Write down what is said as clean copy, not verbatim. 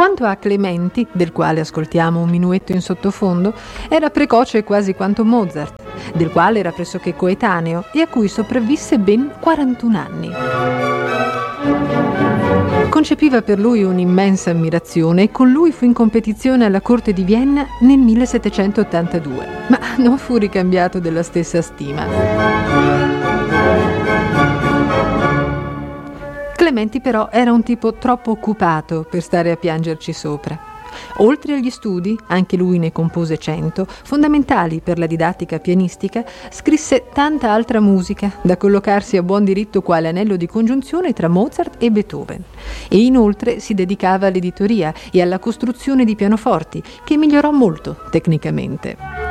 Quanto a Clementi, del quale ascoltiamo un minuetto in sottofondo, era precoce quasi quanto Mozart, del quale era pressoché coetaneo e a cui sopravvisse ben 41 anni. Concepiva per lui un'immensa ammirazione e con lui fu in competizione alla corte di Vienna nel 1782, ma non fu ricambiato della stessa stima. Clementi però era un tipo troppo occupato per stare a piangerci sopra. Oltre agli studi, anche lui ne compose 100, fondamentali per la didattica pianistica, scrisse tanta altra musica da collocarsi a buon diritto quale anello di congiunzione tra Mozart e Beethoven. E inoltre si dedicava all'editoria e alla costruzione di pianoforti, che migliorò molto tecnicamente.